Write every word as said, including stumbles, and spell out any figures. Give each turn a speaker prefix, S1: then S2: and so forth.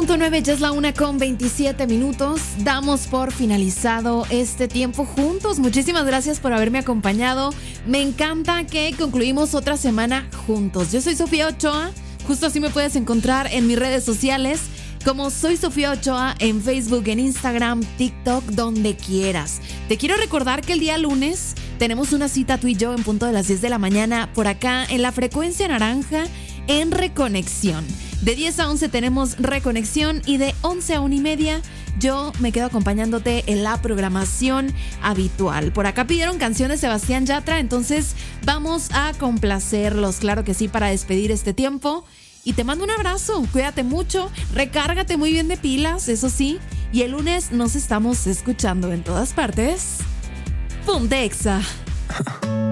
S1: punto nueve, ya es la una con veintisiete minutos. Damos por finalizado este tiempo juntos. Muchísimas gracias por haberme acompañado. Me encanta que concluimos otra semana juntos. Yo soy Sofía Ochoa. Justo así me puedes encontrar en mis redes sociales como Soy Sofía Ochoa en Facebook, en Instagram, TikTok, donde quieras. Te quiero recordar que el día lunes tenemos una cita tú y yo en punto de las diez de la mañana por acá en la frecuencia naranja en Reconexión. De diez a once tenemos Reconexión y de once a una y media yo me quedo acompañándote en la programación habitual. Por acá pidieron canciones Sebastián Yatra, entonces vamos a complacerlos, claro que sí, para despedir este tiempo. Y te mando un abrazo, cuídate mucho, recárgate muy bien de pilas, eso sí. Y el lunes nos estamos escuchando en todas partes. Ponte Exa.